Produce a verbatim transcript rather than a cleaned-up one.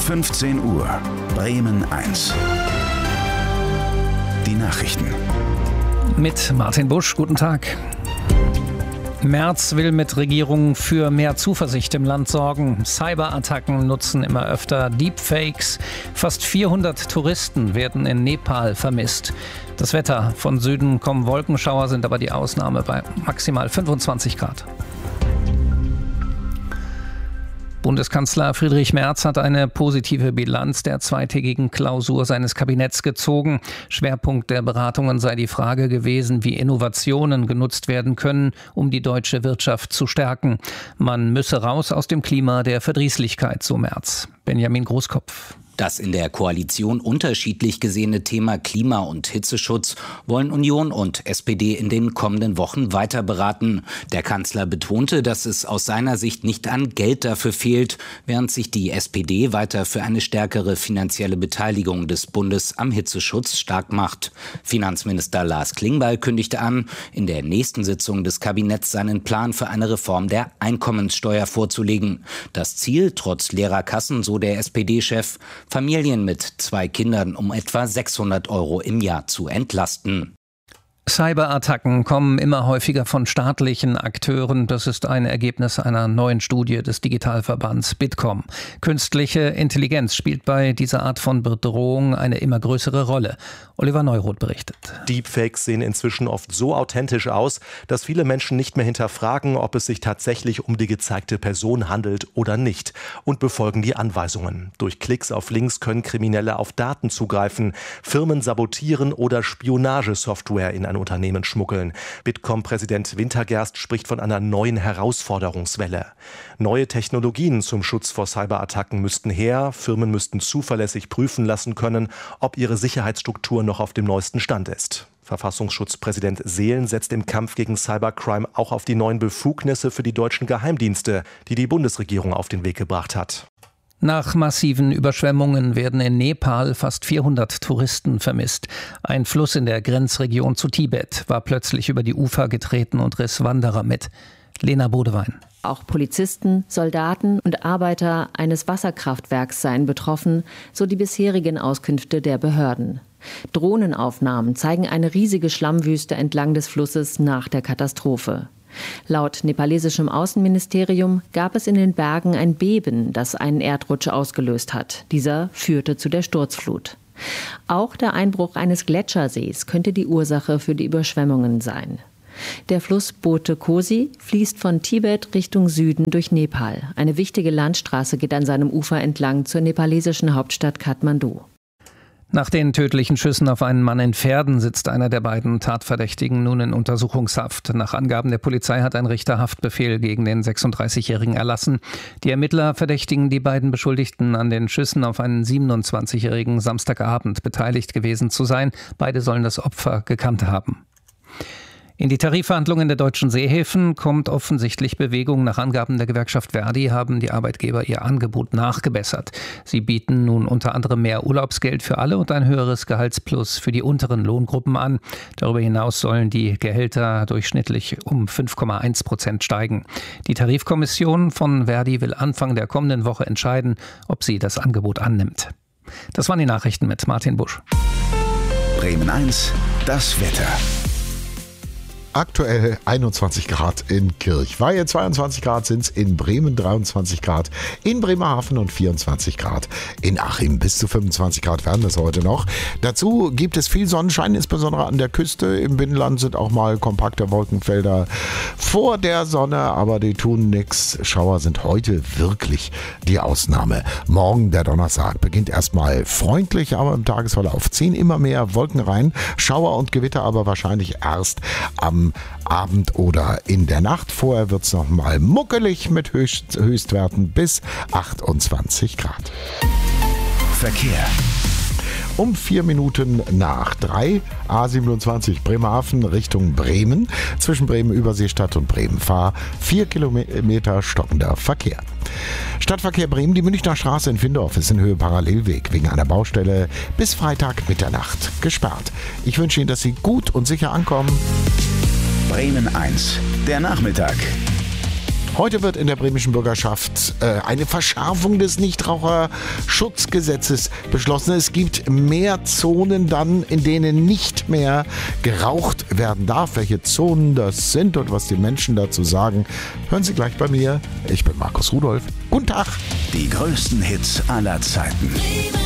fünfzehn Uhr, Bremen eins. Die Nachrichten. Mit Martin Busch, guten Tag. Merz will mit Regierung für mehr Zuversicht im Land sorgen. Cyberattacken nutzen immer öfter Deepfakes. Fast vierhundert Touristen werden in Nepal vermisst. Das Wetter: von Süden kommen Wolkenschauer, sind aber die Ausnahme bei maximal fünfundzwanzig Grad. Bundeskanzler Friedrich Merz hat eine positive Bilanz der zweitägigen Klausur seines Kabinetts gezogen. Schwerpunkt der Beratungen sei die Frage gewesen, wie Innovationen genutzt werden können, um die deutsche Wirtschaft zu stärken. Man müsse raus aus dem Klima der Verdrießlichkeit, so Merz. Benjamin Großkopf. Das in der Koalition unterschiedlich gesehene Thema Klima- und Hitzeschutz wollen Union und S P D in den kommenden Wochen weiter beraten. Der Kanzler betonte, dass es aus seiner Sicht nicht an Geld dafür fehlt, während sich die S P D weiter für eine stärkere finanzielle Beteiligung des Bundes am Hitzeschutz stark macht. Finanzminister Lars Klingbeil kündigte an, in der nächsten Sitzung des Kabinetts seinen Plan für eine Reform der Einkommenssteuer vorzulegen. Das Ziel, trotz leerer Kassen, so der S P D-Chef, Familien mit zwei Kindern um etwa sechshundert Euro im Jahr zu entlasten. Cyberattacken kommen immer häufiger von staatlichen Akteuren. Das ist ein Ergebnis einer neuen Studie des Digitalverbands Bitkom. Künstliche Intelligenz spielt bei dieser Art von Bedrohung eine immer größere Rolle. Oliver Neuroth berichtet. Deepfakes sehen inzwischen oft so authentisch aus, dass viele Menschen nicht mehr hinterfragen, ob es sich tatsächlich um die gezeigte Person handelt oder nicht, und befolgen die Anweisungen. Durch Klicks auf Links können Kriminelle auf Daten zugreifen, Firmen sabotieren oder Spionagesoftware in ein Unternehmen schmuggeln. Bitkom-Präsident Wintergerst spricht von einer neuen Herausforderungswelle. Neue Technologien zum Schutz vor Cyberattacken müssten her. Firmen müssten zuverlässig prüfen lassen können, ob ihre Sicherheitsstruktur noch auf dem neuesten Stand ist. Verfassungsschutzpräsident Seelen setzt im Kampf gegen Cybercrime auch auf die neuen Befugnisse für die deutschen Geheimdienste, die die Bundesregierung auf den Weg gebracht hat. Nach massiven Überschwemmungen werden in Nepal fast vierhundert Touristen vermisst. Ein Fluss in der Grenzregion zu Tibet war plötzlich über die Ufer getreten und riss Wanderer mit. Lena Bodewein. Auch Polizisten, Soldaten und Arbeiter eines Wasserkraftwerks seien betroffen, so die bisherigen Auskünfte der Behörden. Drohnenaufnahmen zeigen eine riesige Schlammwüste entlang des Flusses nach der Katastrophe. Laut nepalesischem Außenministerium gab es in den Bergen ein Beben, das einen Erdrutsch ausgelöst hat. Dieser führte zu der Sturzflut. Auch der Einbruch eines Gletschersees könnte die Ursache für die Überschwemmungen sein. Der Fluss Bote Kosi fließt von Tibet Richtung Süden durch Nepal. Eine wichtige Landstraße geht an seinem Ufer entlang zur nepalesischen Hauptstadt Kathmandu. Nach den tödlichen Schüssen auf einen Mann in Verden sitzt einer der beiden Tatverdächtigen nun in Untersuchungshaft. Nach Angaben der Polizei hat ein Richter Haftbefehl gegen den sechsunddreißigjährigen erlassen. Die Ermittler verdächtigen die beiden Beschuldigten, an den Schüssen auf einen siebenundzwanzigjährigen Samstagabend beteiligt gewesen zu sein. Beide sollen das Opfer gekannt haben. In die Tarifverhandlungen der deutschen Seehäfen kommt offensichtlich Bewegung. Nach Angaben der Gewerkschaft Verdi haben die Arbeitgeber ihr Angebot nachgebessert. Sie bieten nun unter anderem mehr Urlaubsgeld für alle und ein höheres Gehaltsplus für die unteren Lohngruppen an. Darüber hinaus sollen die Gehälter durchschnittlich um fünf Komma eins Prozent steigen. Die Tarifkommission von Verdi will Anfang der kommenden Woche entscheiden, ob sie das Angebot annimmt. Das waren die Nachrichten mit Martin Busch. Bremen eins, das Wetter. Aktuell einundzwanzig Grad in Kirchweihe, zweiundzwanzig Grad sind es in Bremen, dreiundzwanzig Grad in Bremerhaven und vierundzwanzig Grad in Achim. Bis zu fünfundzwanzig Grad werden das heute noch. Dazu gibt es viel Sonnenschein, insbesondere an der Küste. Im Binnenland sind auch mal kompakte Wolkenfelder vor der Sonne, aber die tun nichts. Schauer sind heute wirklich die Ausnahme. Morgen, der Donnerstag, beginnt erstmal freundlich, aber im Tagesverlauf ziehen immer mehr Wolken rein. Schauer und Gewitter aber wahrscheinlich erst am Abend oder in der Nacht. Vorher wird es noch mal muckelig mit Höchst, Höchstwerten bis achtundzwanzig Grad. Verkehr. Um vier Minuten nach drei, A siebenundzwanzig Bremerhaven Richtung Bremen, zwischen Bremen Überseestadt und Bremen Fahr, vier Kilometer stockender Verkehr. Stadtverkehr Bremen, die Münchner Straße in Findorf ist in Höhe Parallelweg wegen einer Baustelle bis Freitag Mitternacht gesperrt. Ich wünsche Ihnen, dass Sie gut und sicher ankommen. Bremen eins, der Nachmittag. Heute wird in der bremischen Bürgerschaft äh, eine Verschärfung des Nichtraucherschutzgesetzes beschlossen. Es gibt mehr Zonen dann, in denen nicht mehr geraucht werden darf. Welche Zonen das sind und was die Menschen dazu sagen, hören Sie gleich bei mir. Ich bin Markus Rudolph. Guten Tag. Die größten Hits aller Zeiten.